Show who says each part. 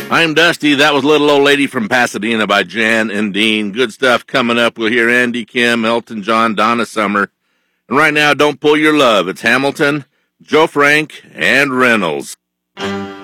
Speaker 1: I'm Dusty. That was Little Old Lady from Pasadena by Jan and Dean. Good stuff coming up. We'll hear Andy Kim, Elton John, Donna Summer. And right now, Don't Pull Your Love. It's Hamilton, Joe Frank, and Reynolds.